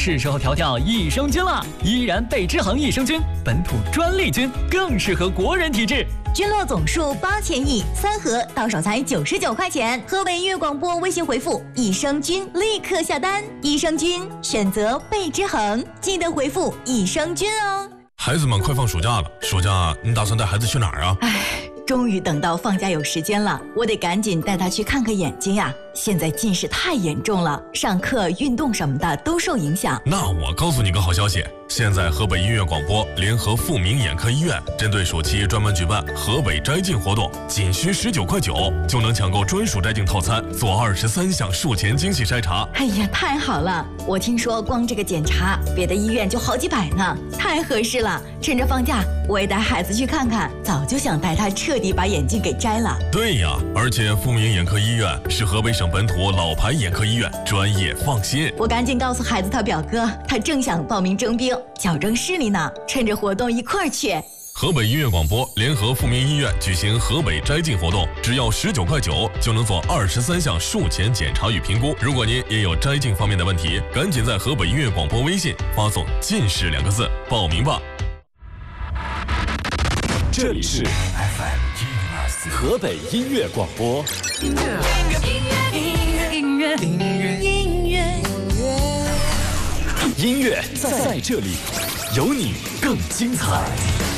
是时候调调益生菌了。依然贝之恒益生菌，本土专利菌，更适合国人体质。 菌落总数8000亿，3盒到手才99块钱。河北音乐广播微信回复“益生菌”立刻下单。益生菌选择贝之恒，记得回复“益生菌”哦。 孩子们快放暑假了，暑假你打算带孩子去哪儿啊？ 终于等到放假有时间了，我得赶紧带他去看看眼睛呀。现在近视太严重了，上课、运动什么的都受影响。 那我告诉你个好消息，现在河北音乐广播联合富民眼科医院，针对暑期专门举办河北摘镜活动，仅需19.9块就能抢购专属摘镜套餐，做23项术前精细筛查。 哎呀，太好了！我听说光这个检查，别的医院就好几百呢，太合适了。趁着放假，我也带孩子去看看，早就想带他彻底把眼镜给摘了。 对呀，而且富民眼科医院是河北省本土老牌眼科医院，专业放心。 我赶紧告诉孩子他表哥，他正想报名征兵，矫正视力呢，趁着活动一块儿去。 河北音乐广播联合富民医院举行河北摘镜活动，只要19.9块就能做23项术前检查与评估。如果您也有摘镜方面的问题，赶紧在河北音乐广播微信发送“近视”2个字报名吧。 这里是 FM 河北音乐广播。音乐在这里，有你更精彩。